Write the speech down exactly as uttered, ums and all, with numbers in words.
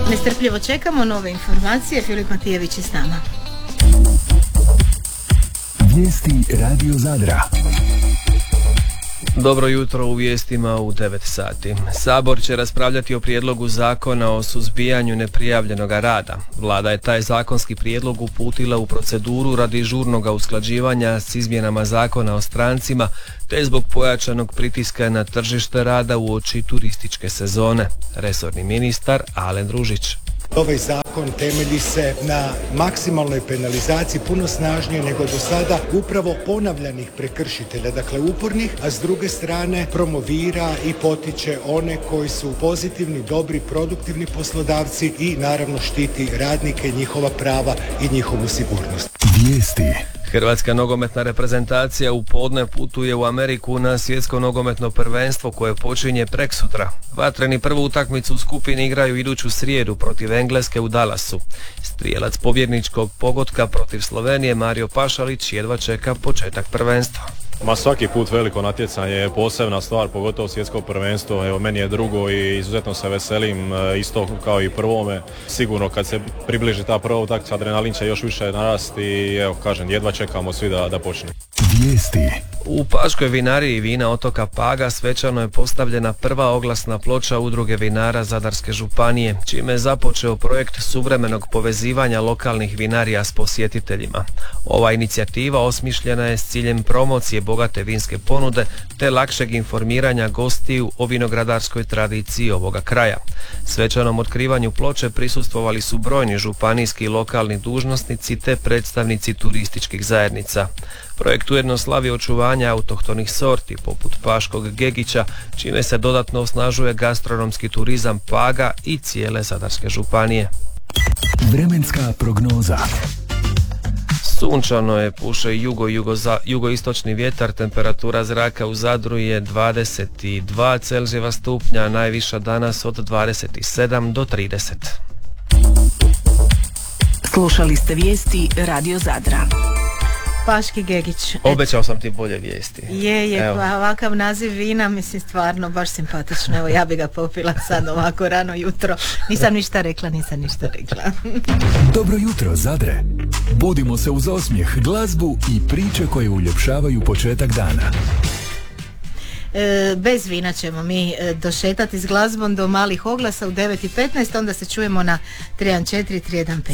Nestrpljivo čekamo nove informacije. Filip Matijević je s nama. Vijesti Radio Zadra. Dobro jutro u vijestima u devet sati. Sabor će raspravljati o prijedlogu zakona o suzbijanju neprijavljenog rada. Vlada je taj zakonski prijedlog uputila u proceduru radi žurnog usklađivanja s izmjenama zakona o strancima, te zbog pojačanog pritiska na tržište rada uoči turističke sezone. Resorni ministar Alen Ružić. Ovaj zakon temelji se na maksimalnoj penalizaciji, puno snažnije nego do sada, upravo ponavljanih prekršitelja, dakle upornih, a s druge strane promovira i potiče one koji su pozitivni, dobri, produktivni poslodavci i naravno štiti radnike, njihova prava i njihovu sigurnost. Vijesti. Hrvatska nogometna reprezentacija u podne putuje u Ameriku na svjetsko nogometno prvenstvo koje počinje preksutra. Vatreni prvu utakmicu u skupini igraju iduću srijedu protiv Engleske u Dallasu. Strijelac pobjedničkog pogotka protiv Slovenije Mario Pašalić jedva čeka početak prvenstva. Ma svaki put veliko natjecanje je posebna stvar, pogotovo svjetsko prvenstvo. Evo, meni je drugo i izuzetno se veselim, isto kao i prvome. Sigurno kad se približi ta prva utakmica, adrenalin će još više narasti i evo kažem, jedva čekamo svi da, da počne. Vijesti. U Paškoj vinariji vina otoka Paga svečano je postavljena prva oglasna ploča Udruge vinara Zadarske županije, čime je započeo projekt suvremenog povezivanja lokalnih vinarija s posjetiteljima. Ova inicijativa osmišljena je s ciljem promocije bogate vinske ponude te lakšeg informiranja gostiju o vinogradarskoj tradiciji ovoga kraja. Svečanom otkrivanju ploče prisustvovali su brojni županijski i lokalni dužnosnici te predstavnici turističkih zajednica. Projekt ujedno slavi očuvanje autohtonih sorti poput paškog gegića, čime se dodatno osnažuje gastronomski turizam Paga i cijele Zadarske županije. Vremenska prognoza. Sunčano je, puše jugo, jugo, jugoistočni vjetar, temperatura zraka u Zadru je dvadeset dva Celzijeva stupnja, najviša danas od dvadeset sedam do trideset. Slušali ste vijesti Radio Zadra. Paški gegić. Obećao sam ti bolje vijesti. Je, je, Evo. pa ovakav naziv vina, mislim stvarno baš simpatično. Evo, ja bi ga popila sad ovako rano jutro. Nisam ništa rekla, nisam ništa rekla. Dobro jutro, Zadre. Budimo se uz osmijeh, glazbu i priče koje uljepšavaju početak dana. E, bez vina ćemo mi e, došetati s glazbom do malih oglasa u devet i petnaest, onda se čujemo na tri jedan četiri tri jedan pet.